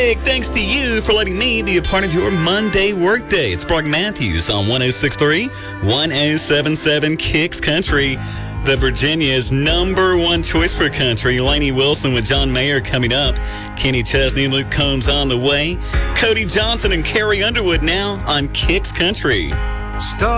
big thanks to you for letting me be a part of your Monday workday. It's Brock Matthews on 106.3, 107.7 Kicks Country. The Virginia's number one choice for country. Lainey Wilson with John Mayer coming up. Kenny Chesney and Luke Combs on the way. Cody Johnson and Carrie Underwood now on Kicks Country. Stop.